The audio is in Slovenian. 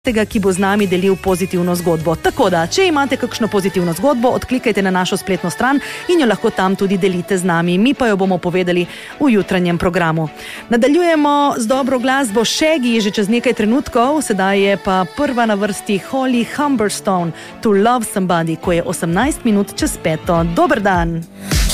tega, ki bo z nami delil pozitivno zgodbo. Tako da, če imate kakšno pozitivno zgodbo, odklikajte na našo spletno stran in jo lahko tam tudi delite z nami. Mi pa jo bomo povedali v jutranjem programu. Nadaljujemo z dobro glasbo. Shaggy že čez nekaj trenutkov, sedaj je pa prva na vrsti Holly Humberstone, To Love Somebody, ko je 18 minut čez 5. Dober dan!